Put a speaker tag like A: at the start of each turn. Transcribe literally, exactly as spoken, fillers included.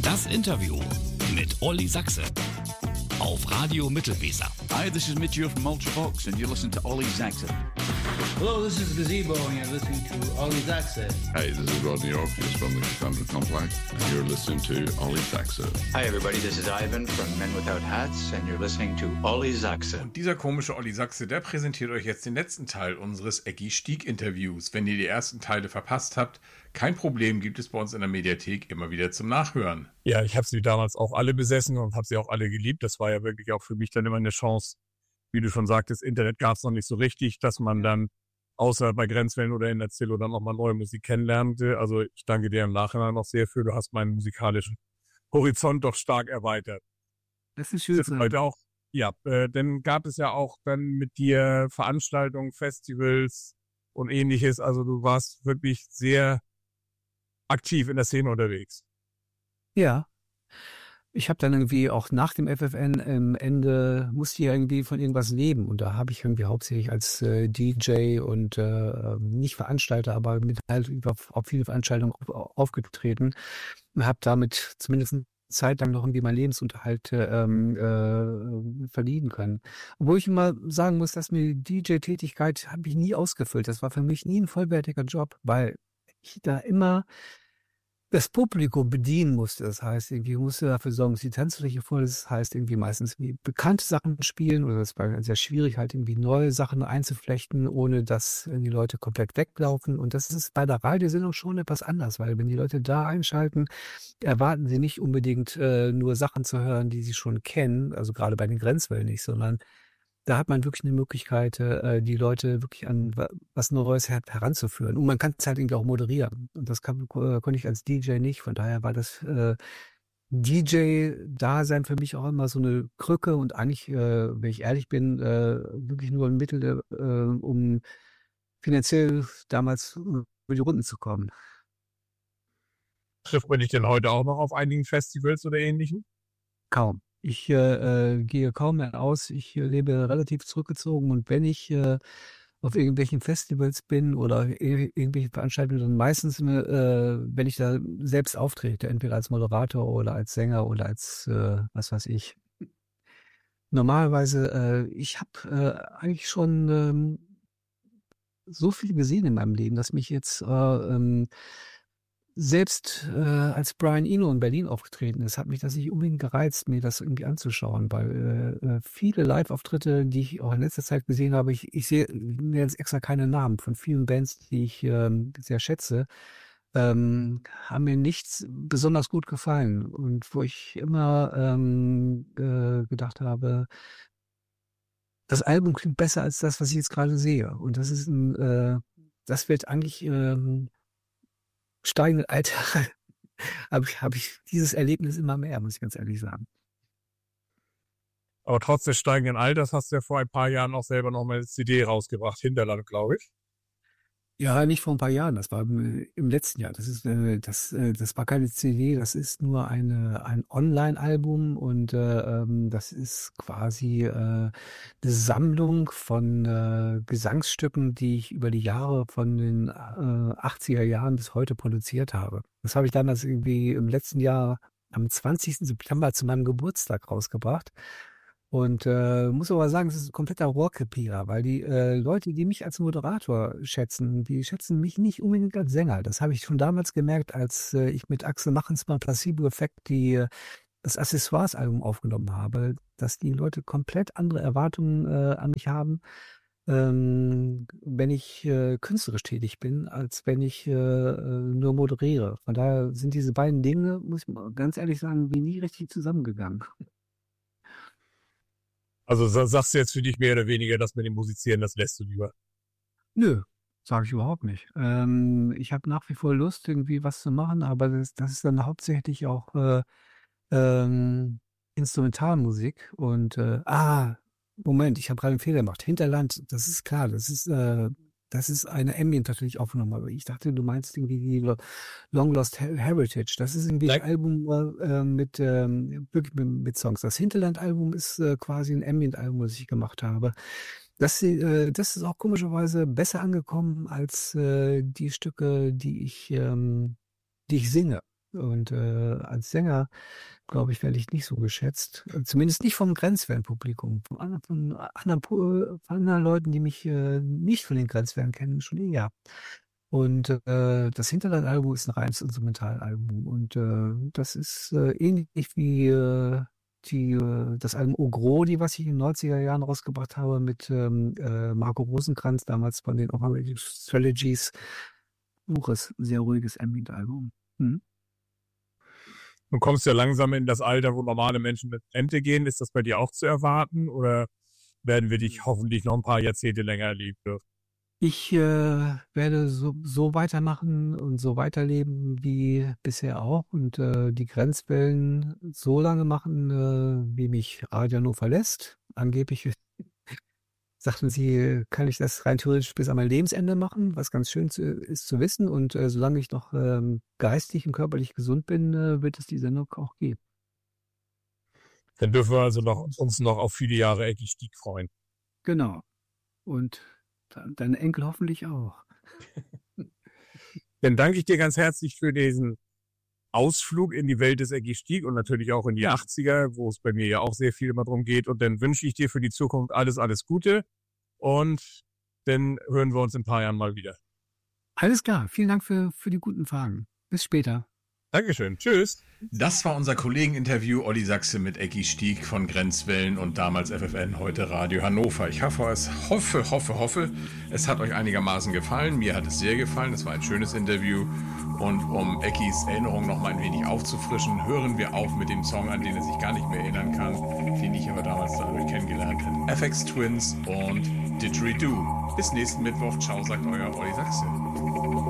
A: Das Interview mit Olli Sachse auf Radio Mittelweser.
B: Hi, this is Mitchell from Ultravox and you're listening to Olli Sachse.
C: Hello, this is Gazebo and you're listening to Olli Sachse.
D: Hey, this is Rodney Orpheus from the Cassandra Complex and you're listening to Olli Sachse.
E: Hi everybody, this is Ivan from Men Without Hats and you're listening to Olli Sachse.
F: Und dieser komische Olli Sachse, der präsentiert euch jetzt den letzten Teil unseres Eggy Stieg-Interviews. Wenn ihr die ersten Teile verpasst habt, kein Problem, gibt es bei uns in der Mediathek immer wieder zum Nachhören.
G: Ja, ich habe sie damals auch alle besessen und habe sie auch alle geliebt. Das war ja wirklich auch für mich dann immer eine Chance. Wie du schon sagtest, Internet gab es noch nicht so richtig, dass man dann außer bei Grenzwellen oder in der Zillow dann nochmal neue Musik kennenlernte. Also ich danke dir im Nachhinein noch sehr für. Du hast meinen musikalischen Horizont doch stark erweitert.
C: Das ist schön.
G: Heute auch. Ja, äh, dann gab es ja auch dann mit dir Veranstaltungen, Festivals und ähnliches. Also du warst wirklich sehr aktiv in der Szene unterwegs.
C: Ja. Ich habe dann irgendwie auch nach dem F F N am Ende musste ich irgendwie von irgendwas leben und da habe ich irgendwie hauptsächlich als äh, D J und äh, nicht Veranstalter, aber mit halt über auf viele Veranstaltungen auf, aufgetreten und habe damit zumindest eine Zeit lang noch irgendwie meinen Lebensunterhalt ähm, äh, verdienen können. Obwohl ich immer sagen muss, dass mir die D J-Tätigkeit habe ich nie ausgefüllt. Das war für mich nie ein vollwertiger Job, weil ich da immer das Publikum bedienen musste. Das heißt, irgendwie musste dafür sorgen, dass die Tanzfläche voll ist. Das heißt, irgendwie meistens wie bekannte Sachen spielen oder es war sehr schwierig, halt irgendwie neue Sachen einzuflechten, ohne dass die Leute komplett weglaufen. Und das ist bei der Radiosendung schon etwas anders, weil wenn die Leute da einschalten, erwarten sie nicht unbedingt äh, nur Sachen zu hören, die sie schon kennen, also gerade bei den Grenzwellen nicht, sondern da hat man wirklich eine Möglichkeit, äh, die Leute wirklich an was Neues her heranzuführen. Und man kann es halt irgendwie auch moderieren. Und das kann, äh, konnte ich als D J nicht. Von daher war das äh, D J-Dasein für mich auch immer so eine Krücke und eigentlich, äh, wenn ich ehrlich bin, äh, wirklich nur ein Mittel, äh, um finanziell damals über die Runden zu kommen.
G: Trifft man dich denn heute auch noch auf einigen Festivals oder Ähnlichem? Kaum.
C: Ich äh, gehe kaum mehr aus. Ich äh, lebe relativ zurückgezogen und wenn ich äh, auf irgendwelchen Festivals bin oder ir- irgendwelche Veranstaltungen, dann meistens, äh, wenn ich da selbst auftrete, entweder als Moderator oder als Sänger oder als, äh, was weiß ich. Normalerweise, äh, ich habe äh, eigentlich schon ähm, so viel gesehen in meinem Leben, dass mich jetzt äh, ähm, selbst äh, als Brian Eno in Berlin aufgetreten ist, hat mich das nicht unbedingt gereizt, mir das irgendwie anzuschauen, weil äh, viele Live-Auftritte, die ich auch in letzter Zeit gesehen habe, ich, ich sehe mir jetzt extra keine Namen von vielen Bands, die ich ähm, sehr schätze, ähm, haben mir nichts besonders gut gefallen und wo ich immer ähm, äh, gedacht habe, das Album klingt besser als das, was ich jetzt gerade sehe und das ist ein, äh, das wird eigentlich ähm, steigenden Alter habe ich, hab ich dieses Erlebnis immer mehr, muss ich ganz ehrlich sagen.
G: Aber trotz des steigenden Alters hast du ja vor ein paar Jahren auch selber noch mal eine C D rausgebracht, Hinterland, glaube ich.
C: Ja, nicht vor ein paar Jahren, das war im, im letzten Jahr. Das ist äh, das äh, das war keine C D, das ist nur eine ein Online-Album und äh, ähm, das ist quasi äh, eine Sammlung von äh, Gesangsstücken, die ich über die Jahre von den äh, achtziger Jahren bis heute produziert habe. Das habe ich damals irgendwie im letzten Jahr am zwanzigsten September zu meinem Geburtstag rausgebracht. Und äh, muss aber sagen, es ist ein kompletter Rohrkrepierer, weil die äh, Leute, die mich als Moderator schätzen, die schätzen mich nicht unbedingt als Sänger. Das habe ich schon damals gemerkt, als äh, ich mit Axel Machensmann Placebo-Effekt die äh, das Accessoires-Album aufgenommen habe, dass die Leute komplett andere Erwartungen äh, an mich haben, ähm, wenn ich äh, künstlerisch tätig bin, als wenn ich äh, nur moderiere. Von daher sind diese beiden Dinge, muss ich mal ganz ehrlich sagen, wie nie richtig zusammengegangen.
G: Also sagst du jetzt für dich mehr oder weniger, dass mit dem Musizieren, das lässt du lieber?
C: Nö, sage ich überhaupt nicht. Ähm, ich habe nach wie vor Lust, irgendwie was zu machen, aber das, das ist dann hauptsächlich auch äh, ähm, Instrumentalmusik. Und äh, ah, Moment, ich habe gerade einen Fehler gemacht. Hinterland, das ist klar, das ist äh, das ist eine Ambient natürlich aufgenommen, aber ich dachte, du meinst irgendwie die Lo- Long Lost Her- Heritage. Das ist irgendwie ein
G: Nein.
C: Album äh, mit ähm, wirklich mit, mit Songs. Das Hinterland-Album ist äh, quasi ein Ambient-Album, das ich gemacht habe. Das, äh, das ist auch komischerweise besser angekommen als äh, die Stücke, die ich, ähm, die ich singe. Und äh, als Sänger, glaube ich, werde ich nicht so geschätzt. Zumindest nicht vom Grenzwellen-Publikum. Von anderen, von anderen, von anderen Leuten, die mich äh, nicht von den Grenzwellen kennen, schon eher. Und äh, das Hinterland-Album ist ein reines Instrumentalalbum. Und äh, das ist äh, ähnlich wie äh, die, äh, das Album Ogrodi, was ich in den neunziger Jahren rausgebracht habe mit ähm, äh, Marco Rosenkranz, damals von den Operatic Strategies. Buches, sehr ruhiges Ambient-Album. Hm?
G: Du kommst ja langsam in das Alter, wo normale Menschen mit Rente gehen. Ist das bei dir auch zu erwarten oder werden wir dich hoffentlich noch ein paar Jahrzehnte länger erleben dürfen?
C: Ich äh, werde so, so weitermachen und so weiterleben wie bisher auch und äh, die Grenzwellen so lange machen, äh, wie mich Radio Hannover lässt. Angeblich sagten sie, kann ich das rein theoretisch bis an mein Lebensende machen, was ganz schön zu, ist zu wissen. Und äh, solange ich noch ähm, geistig und körperlich gesund bin, äh, wird es die Sendung auch geben.
G: Dann dürfen wir also noch, uns noch auf viele Jahre Eggy Stieg freuen.
C: Genau. Und deine Enkel hoffentlich auch.
G: Dann danke ich dir ganz herzlich für diesen Ausflug in die Welt des Eggy Stieg und natürlich auch in die achtziger, wo es bei mir ja auch sehr viel immer drum geht. Und dann wünsche ich dir für die Zukunft alles, alles Gute. Und dann hören wir uns in ein paar Jahren mal wieder.
C: Alles klar. Vielen Dank für, für die guten Fragen. Bis später.
G: Dankeschön. Tschüss.
F: Das war unser Kollegeninterview Olli Sachse mit Eggy Stieg von Grenzwellen und damals F F N, heute Radio Hannover. Ich hoffe, es hoffe, hoffe, hoffe, es hat euch einigermaßen gefallen. Mir hat es sehr gefallen. Es war ein schönes Interview. Und um Eggys Erinnerung noch mal ein wenig aufzufrischen, hören wir auf mit dem Song, an den er sich gar nicht mehr erinnern kann, den ich aber damals dadurch kennengelernt habe. F X Twins und Didgeridoo. Bis nächsten Mittwoch. Ciao, sagt euer Olli Sachse.